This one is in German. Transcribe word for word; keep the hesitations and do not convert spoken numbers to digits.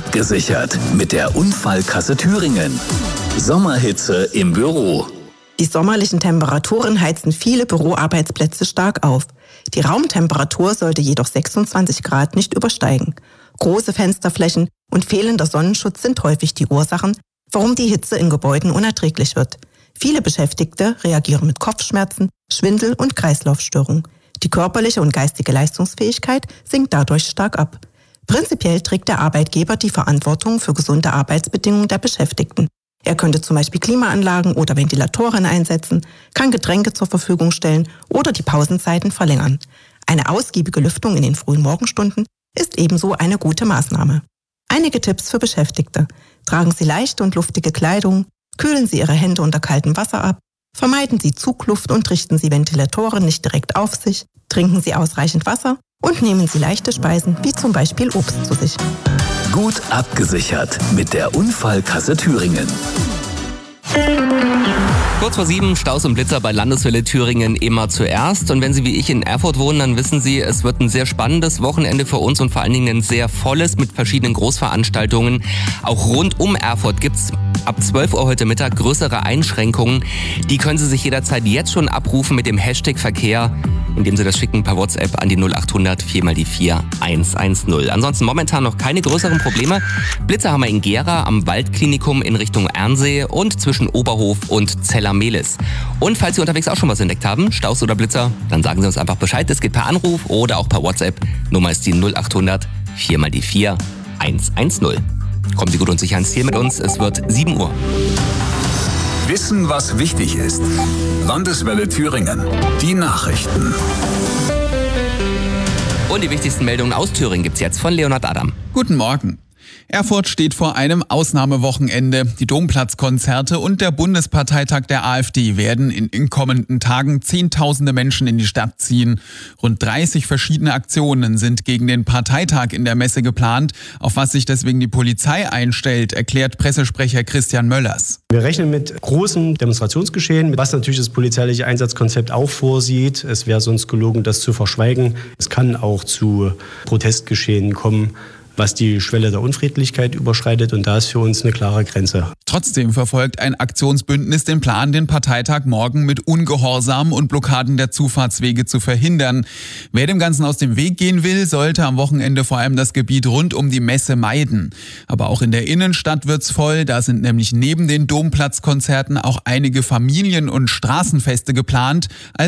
abgesichert mit der Unfallkasse Thüringen. Sommerhitze im Büro. Die sommerlichen Temperaturen heizen viele Büroarbeitsplätze stark auf. Die Raumtemperatur sollte jedoch sechsundzwanzig Grad nicht übersteigen. Große Fensterflächen und fehlender Sonnenschutz sind häufig die Ursachen, warum die Hitze in Gebäuden unerträglich wird. Viele Beschäftigte reagieren mit Kopfschmerzen, Schwindel und Kreislaufstörungen. Die körperliche und geistige Leistungsfähigkeit sinkt dadurch stark ab. Prinzipiell trägt der Arbeitgeber die Verantwortung für gesunde Arbeitsbedingungen der Beschäftigten. Er könnte zum Beispiel Klimaanlagen oder Ventilatoren einsetzen, kann Getränke zur Verfügung stellen oder die Pausenzeiten verlängern. Eine ausgiebige Lüftung in den frühen Morgenstunden ist ebenso eine gute Maßnahme. Einige Tipps für Beschäftigte. Tragen Sie leichte und luftige Kleidung, kühlen Sie Ihre Hände unter kaltem Wasser ab, vermeiden Sie Zugluft und richten Sie Ventilatoren nicht direkt auf sich, trinken Sie ausreichend Wasser und nehmen Sie leichte Speisen wie zum Beispiel Obst zu sich. Gut abgesichert mit der Unfallkasse Thüringen. Kurz vor sieben, Staus und Blitzer bei Landeswelle Thüringen immer zuerst. Und wenn Sie wie ich in Erfurt wohnen, dann wissen Sie, es wird ein sehr spannendes Wochenende für uns und vor allen Dingen ein sehr volles mit verschiedenen Großveranstaltungen. Auch rund um Erfurt gibt's ab zwölf Uhr heute Mittag größere Einschränkungen. Die können Sie sich jederzeit jetzt schon abrufen mit dem Hashtag Verkehr, indem Sie das schicken per WhatsApp an die null achthundert vier mal die vier eins eins null. Ansonsten momentan noch keine größeren Probleme. Blitzer haben wir in Gera am Waldklinikum in Richtung Ernsee und zwischen Oberhof und Zeller-Mehlis. Und falls Sie unterwegs auch schon was entdeckt haben, Staus oder Blitzer, dann sagen Sie uns einfach Bescheid. Das geht per Anruf oder auch per WhatsApp. Nummer ist die null achthundert vier mal die vier eins eins null. Kommen Sie gut und sicher ans Ziel mit uns. Es wird sieben Uhr. Wissen, was wichtig ist. Landeswelle Thüringen. Die Nachrichten. Und die wichtigsten Meldungen aus Thüringen gibt's jetzt von Leonhard Adam. Guten Morgen. Erfurt steht vor einem Ausnahmewochenende. Die Domplatzkonzerte und der Bundesparteitag der AfD werden in den kommenden Tagen Zehntausende Menschen in die Stadt ziehen. Rund dreißig verschiedene Aktionen sind gegen den Parteitag in der Messe geplant. Auf was sich deswegen die Polizei einstellt, erklärt Pressesprecher Christian Möllers. Wir rechnen mit großen Demonstrationsgeschehen, was natürlich das polizeiliche Einsatzkonzept auch vorsieht. Es wäre sonst gelogen, das zu verschweigen. Es kann auch zu Protestgeschehen kommen, was die Schwelle der Unfriedlichkeit überschreitet, und da ist für uns eine klare Grenze. Trotzdem verfolgt ein Aktionsbündnis den Plan, den Parteitag morgen mit Ungehorsam und Blockaden der Zufahrtswege zu verhindern. Wer dem Ganzen aus dem Weg gehen will, sollte am Wochenende vor allem das Gebiet rund um die Messe meiden. Aber auch in der Innenstadt wird's voll, da sind nämlich neben den Domplatzkonzerten auch einige Familien- und Straßenfeste geplant.